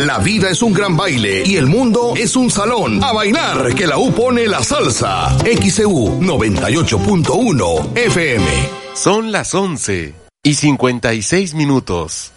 La vida es un gran baile y el mundo es un salón. A bailar, que la U pone la salsa. XEU 98.1 FM. Son las 11:56.